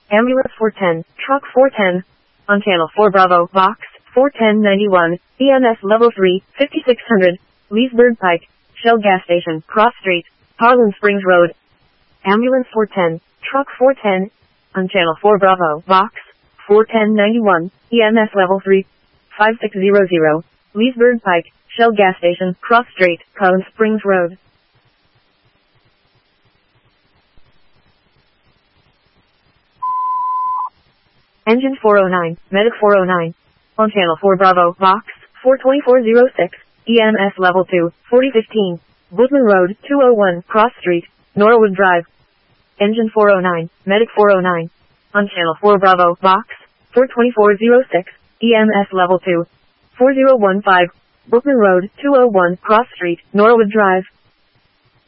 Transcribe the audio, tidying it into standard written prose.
Ambulance 410, Truck 410, on Channel 4 Bravo, Box 41091, EMS Level 3, 5600, Leesburg Pike, Shell Gas Station, Cross Street, Harlan Springs Road. Ambulance 410, Truck 410, on Channel 4 Bravo, Box 41091, EMS Level 3, 5600, Leesburg Pike, Shell Gas Station, Cross Street, Harlan Springs Road. Engine 409, Medic 409, on Channel 4 Bravo, Box 42406, EMS Level 2, 4015, Woodland Road, 201, Cross Street, Norwood Drive. Engine 409, Medic 409, on Channel 4 Bravo, Box 42406, EMS Level 2, 4015, Brooklyn Road, 201, Cross Street, Norwood Drive.